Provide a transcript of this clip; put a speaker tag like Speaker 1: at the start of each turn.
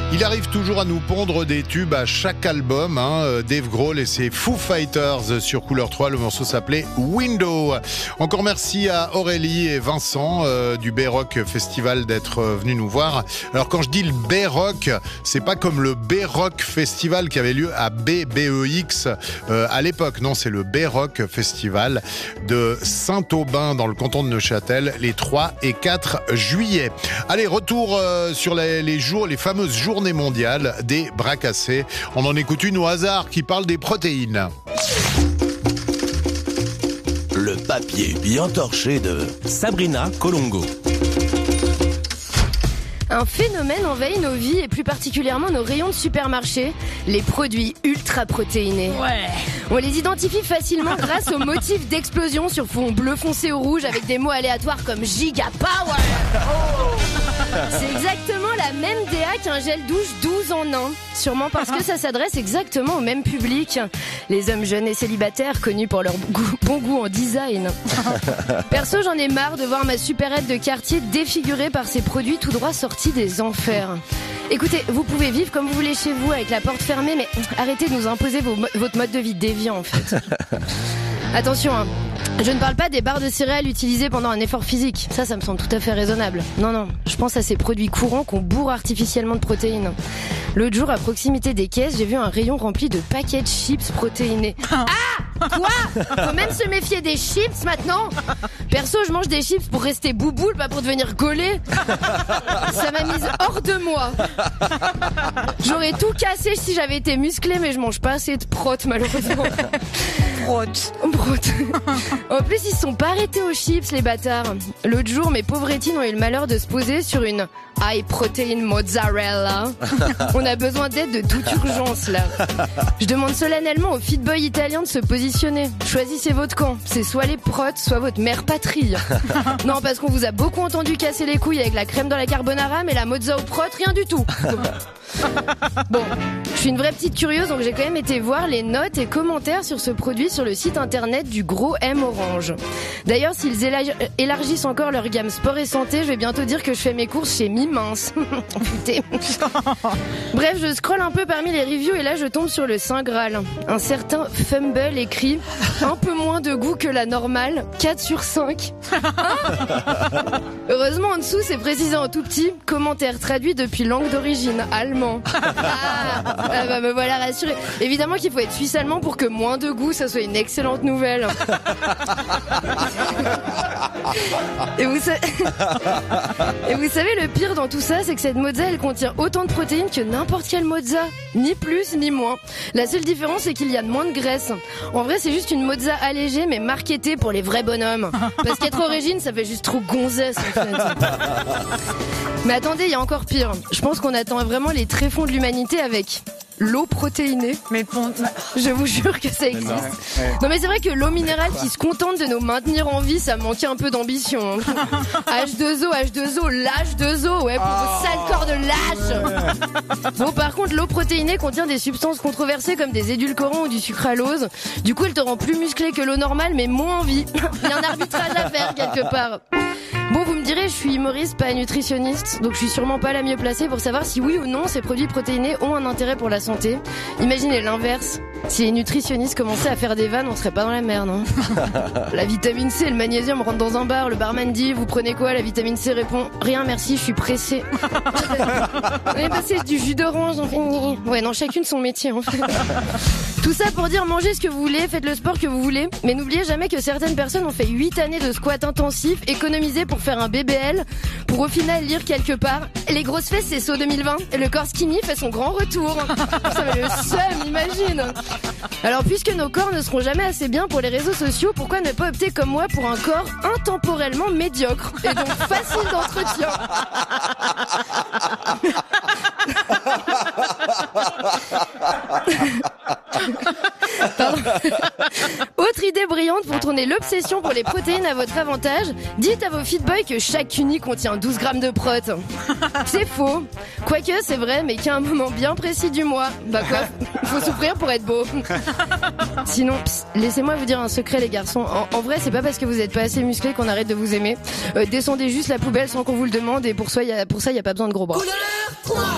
Speaker 1: Il arrive toujours à nous pondre des tubes à chaque album, Dave Grohl et ses Foo Fighters sur Couleur 3. Le morceau s'appelait Window. Encore merci à Aurélie et Vincent du B-Rock Festival d'être venus nous voir. Alors quand je dis le B-Rock, c'est pas comme le B-Rock Festival qui avait lieu à BEX à l'époque. Non, c'est le B-Rock Festival de Saint-Aubin dans le canton de Neuchâtel les 3 et 4 juillet. Allez, retour sur les fameuses journées mondiales des bras cassés. On en écoute une au hasard qui parle des protéines.
Speaker 2: Le papier bien torché de Sabrina Colongo.
Speaker 3: Un phénomène envahit nos vies et plus particulièrement nos rayons de supermarché, les produits ultra protéinés.
Speaker 4: Ouais.
Speaker 3: On les identifie facilement grâce aux motifs d'explosion sur fond bleu foncé ou rouge avec des mots aléatoires comme Giga Power. C'est exactement la même DA qu'un gel douche 12 en 1. Sûrement parce que ça s'adresse exactement au même public. Les hommes jeunes et célibataires connus pour leur bon goût en design. Perso, j'en ai marre de voir ma supérette de quartier défigurée par ces produits tout droit sortis des enfers. Écoutez, vous pouvez vivre comme vous voulez chez vous avec la porte fermée, mais arrêtez de nous imposer votre mode de vie déviant en fait. Attention, je ne parle pas des barres de céréales utilisées pendant un effort physique. Ça me semble tout à fait raisonnable. Non, je pense à ces produits courants qu'on bourre artificiellement de protéines. L'autre jour, à proximité des caisses, j'ai vu un rayon rempli de paquets de chips protéinés. Ah! Quoi? Faut même se méfier des chips maintenant? Perso, je mange des chips pour rester bouboule, pas pour devenir gaulé. Ça m'a mise hors de moi. J'aurais tout cassé si j'avais été musclé, mais je mange pas assez de prot, malheureusement.
Speaker 4: Prot.
Speaker 3: En plus, ils se sont pas arrêtés aux chips, les bâtards. L'autre jour, mes pauvres rétines ont eu le malheur de se poser sur une high protein mozzarella. On a besoin d'aide de toute urgence, là. Je demande solennellement au fit boy italien de se positionner. Choisissez votre camp. C'est soit les prots, soit votre mère patrie. Non, parce qu'on vous a beaucoup entendu casser les couilles avec la crème dans la carbonara, mais la mozza au prot, rien du tout. Bon, je suis une vraie petite curieuse, donc j'ai quand même été voir les notes et commentaires sur ce produit sur le site internet du Gros M Orange. D'ailleurs, s'ils élargissent encore leur gamme sport et santé, je vais bientôt dire que je fais mes courses chez Mi Mince. Putain. Bref, je scrolle un peu parmi les reviews et là je tombe sur le Saint Graal. Un certain Fumble écrit un peu moins de goût que la normale, 4 sur 5. Heureusement en dessous c'est précisé en tout petit, commentaire traduit depuis langue d'origine, allemand. Bah me voilà rassuré. Évidemment qu'il faut être suisse-allemand pour que moins de goût, ça soit une excellente nouvelle. Et vous savez le pire dans tout ça, c'est que cette mozza elle contient autant de protéines que n'importe quelle mozza, ni plus ni moins. La seule différence c'est qu'il y a moins de graisse. En vrai c'est juste une mozza allégée mais marketée pour les vrais bonhommes. Parce qu'être origine ça fait juste trop gonzesse en fait. Mais attendez, il y a encore pire. Je pense qu'on attend vraiment les tréfonds de l'humanité avec l'eau protéinée.
Speaker 4: Mais
Speaker 3: je vous jure que ça existe. Non mais c'est vrai que l'eau minérale qui se contente de nous maintenir en vie, ça manquait un peu d'ambition. H2O, l'H2O, ouais, pour vos sales corps de lâche. Bon, par contre, l'eau protéinée contient des substances controversées comme des édulcorants ou du sucralose. Du coup, elle te rend plus musclé que l'eau normale, mais moins en vie. Il y a un arbitrage à faire quelque part. Bon, vous me direz, je suis humoriste, pas nutritionniste, donc je suis sûrement pas la mieux placée pour savoir si oui ou non ces produits protéinés ont un intérêt pour la santé. Imaginez l'inverse. Si les nutritionnistes commençaient à faire des vannes, on serait pas dans la merde, hein. La vitamine C et le magnésium rentrent dans un bar, le barman dit, vous prenez quoi? La vitamine C répond, rien merci, je suis pressé. On est passé du jus d'orange, on fait... Ouais, non, chacune son métier, en fait. Tout ça pour dire, mangez ce que vous voulez, faites le sport que vous voulez, mais n'oubliez jamais que certaines personnes ont fait 8 années de squat intensif, économisé pour faire un BBL, pour au final lire quelque part, les grosses fesses c'est saut 2020, et le corps skinny fait son grand retour. Ça va le seum, imagine. Alors puisque nos corps ne seront jamais assez bien pour les réseaux sociaux, pourquoi ne pas opter comme moi pour un corps intemporellement médiocre et donc facile d'entretien? Autre idée brillante pour tourner l'obsession pour les protéines à votre avantage, dites à vos fit boys que chaque uni contient 12 grammes de prot. C'est faux. Quoique c'est vrai, mais qu'à un moment bien précis du mois. Bah quoi, faut souffrir pour être beau. Sinon, laissez-moi vous dire un secret les garçons. En vrai, c'est pas parce que vous êtes pas assez musclés qu'on arrête de vous aimer. Descendez juste la poubelle sans qu'on vous le demande et pour ça, y a pas besoin de gros bras.